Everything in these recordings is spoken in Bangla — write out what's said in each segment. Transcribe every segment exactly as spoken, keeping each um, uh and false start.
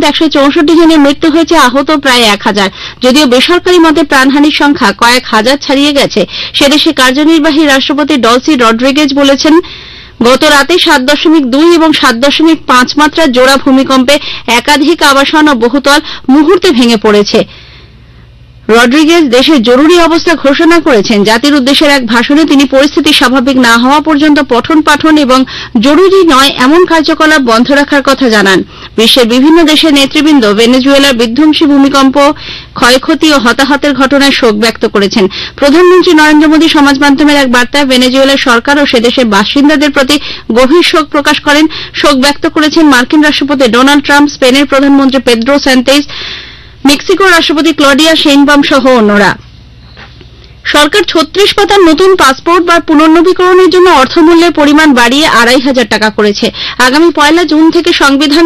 একশো চৌষট্টি জনের মৃত্যু হয়েছে, আহত প্রায় এক হাজার। যদিও বেসরকারি মতে প্রাণহানির সংখ্যা কয়েক হাজার ছাড়িয়ে গেছে। সেদেশে কার্যনির্বাহী রাষ্ট্রপতি ডলসি রড্রিগেজ বলেছেন, গত রাতে সাত দশমিক দুই এবং সাত দশমিক পাঁচ মাত্রার জোড়া ভূমিকম্পে একাধিক আবাসন ও বহুতল মুহূর্তে ভেঙে পড়েছে। রড্রিগেজ দেশের জরুরি অবস্থা ঘোষণা করেছেন। জাতির উদ্দেশ্যের এক ভাষণে তিনি পরিস্থিতি স্বাভাবিক না হওয়া পর্যন্ত পঠন পাঠন এবং জরুরি নয় এমন কার্যকলাপ বন্ধ রাখার কথা জানান। বিশ্বের বিভিন্ন দেশের নেতৃবৃন্দ ভেনেজুয়েলার বিধ্বংসী ভূমিকম্প, ক্ষয়ক্ষতি ও হতাহতের ঘটনায় শোক ব্যক্ত করেছেন। প্রধানমন্ত্রী নরেন্দ্র মোদী সমাজ মাধ্যমের এক বার্তায় ভেনেজুয়েলার সরকার ও সেদেশের বাসিন্দাদের প্রতি গভীর শোক প্রকাশ করেন। শোক ব্যক্ত করেছেন মার্কিন রাষ্ট্রপতি ডোনাল্ড ট্রাম্প, স্পেনের প্রধানমন্ত্রী পেদ্রো সানচেজ, মেক্সিকোর রাষ্ট্রপতি ক্লডিয়া শেইনবাম সহ অন্যরা। সরকার ছত্রিশ পাতার নতুন পাসপোর্ট বা পুনর্নবীকরণের জন্য অর্থমূল্যের পরিমাণ বাড়িয়ে আড়াই হাজার টাকা করেছে। আগামী পয়লা জুন থেকে সংবিধান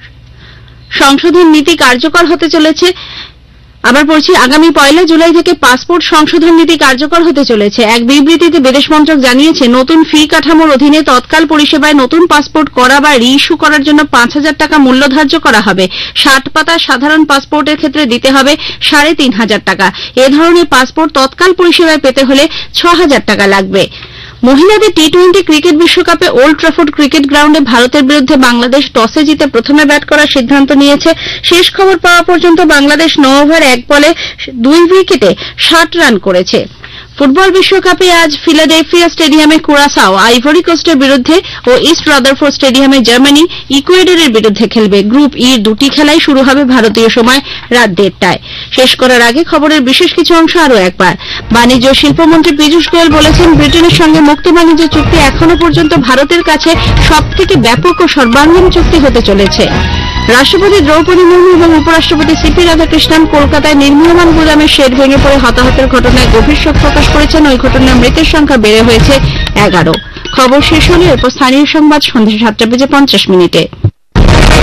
সংশোধন নীতি কার্যকর হতে চলেছে। আবার পড়ছি, আগামী পয়লা জুলাই থেকে পাসপোর্ট সংশোধন নীতি কার্যকর হতে চলেছে। এক বিবৃতিতে বিদেশ মন্ত্রক জানিয়েছে, নতুন ফি কাঠামোর অধীনে তৎকাল পরিষেবায় নতুন পাসপোর্ট করা বা রি ইস্যু করার জন্য পাঁচ হাজার টাকা মূল্য ধার্য করা হবে। ষাট পাতার সাধারণ পাসপোর্টের ক্ষেত্রে দিতে হবে সাড়ে তিন হাজার টাকা। এ ধরনের পাসপোর্ট তৎকাল পরিষেবায় পেতে হলে ছ হাজার টাকা লাগবে। মহিলাদের টি টোয়েন্টি ক্রিকেট বিশ্বকাপে ওল্ড ট্রাফোর্ড ক্রিকেট গ্রাউন্ডে ভারতের বিরুদ্ধে বাংলাদেশ টসে জিতে প্রথমে ব্যাট করার সিদ্ধান্ত নিয়েছে। শেষ খবর পাওয়া পর্যন্ত বাংলাদেশ ন ওভার এক বলে দুই উইকেটে ষাট রান করেছে। ফুটবল বিশ্বকাপে আজ ফিলাডেলফিয়া স্টেডিয়ামে কুরাসাও আইভরি কোস্টের বিরুদ্ধে ও ইস্ট রাদারফোর্ড স্টেডিয়ামে জার্মানি ইকুয়েডরের বিরুদ্ধে খেলবে। গ্রুপ ইর দুটি খেলাই শুরু হবে ভারতীয় সময় রাত দেড়টায়। শেষ করার আগে খবরের বিশেষ কিছু অংশ আরও একবার। বাণিজ্য ও শিল্পমন্ত্রী পীযূষ গোয়েল বলেছেন, ব্রিটেনের সঙ্গে মুক্ত বাণিজ্য চুক্তি এখনো পর্যন্ত ভারতের কাছে সবথেকে ব্যাপক ও সর্বাঙ্গীন চুক্তি হতে চলেছে। রাষ্ট্রপতি দ্রৌপদী মুর্মু এবং উপরাষ্ট্রপতি সিপি রাধাকৃষ্ণন কলকাতায় নির্মীয়মান গুদামের শেড ভেঙে পড়ে হতাহতের ঘটনায় গভীর শোক প্রকাশ করেছেন। ওই ঘটনায় মৃতের সংখ্যা বেড়ে হয়েছে এগারো। খবর শেষ হলে এরপর স্থানীয় সংবাদ সন্ধ্যা সাতটা বেজে পঞ্চাশ মিনিটে।